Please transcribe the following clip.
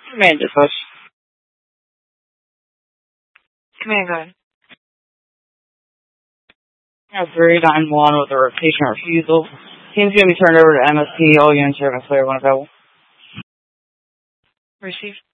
Command dispatch. Command, go ahead. 391 with a patient refusal. Team's going to be turned over to MSP. All units are going to clear when available. Received.